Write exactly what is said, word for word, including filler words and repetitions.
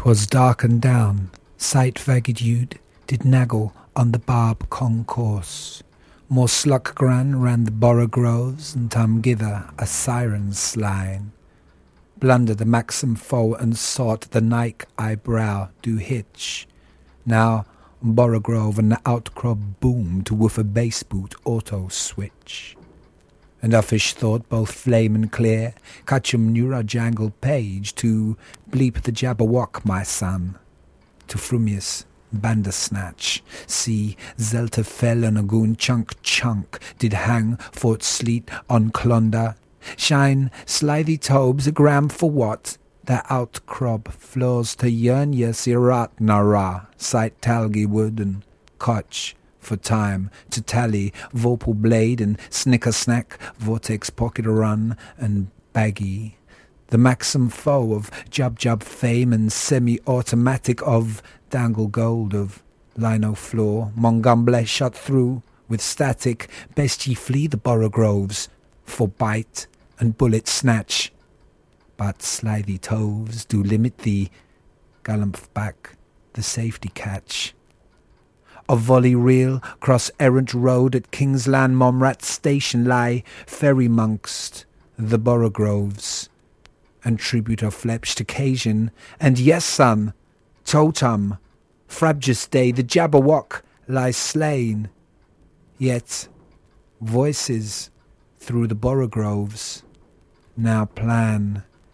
'Twas darkened down, sight vagued did naggle on the barb concourse. More sluckgran ran the borogroves, and tam gither a siren's slain. Blunder the maxim foe and sought the Nike eyebrow do hitch. Now Borogrove and the outcrop boomed with a bass boot auto switch. And Uffish thought both flame and clear, Catchum Nura jangle page to bleep the Jabberwock, my son, to Frumius Bandersnatch. See, Zelta fell and a goon chunk chunk did hang Fort Sleet on Clonder. Shine slithy tobes a gram for what? The outcrop floors to Yernia Sirat Nara, sight Talgi wood and Koch. For time to tally Vopal blade and snicker snack, vortex pocket run and baggy. The maxim foe of Jub Jub fame and semi-automatic of Dangle Gold of Lino Floor, Mongumble shut through with static, best ye flee the Borogroves for bite and bullet snatch. But slithy toves do limit thee, galump back the safety catch. A volley reel, cross errant road at Kingsland Momrat Station lie ferry monkst the Borogroves, and tribute of Flepst occasion, and yes, son, Totem, Frabjus Day, the Jabberwock lies slain. Yet voices through the Borogroves now plan